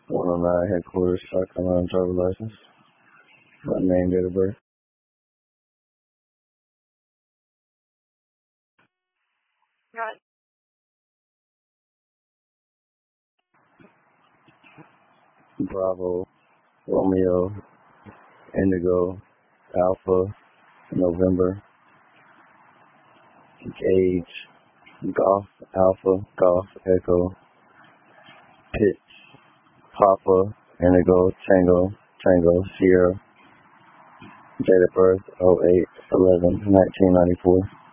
109 headquarters, South Carolina driver license. My name, date of birth. Right. Bravo, Romeo, Indigo, Alpha, November, Gauge, Golf, Alpha, Golf, Echo, Pitch, Papa, Indigo, Tango, Sierra, date of birth 08/11/1994.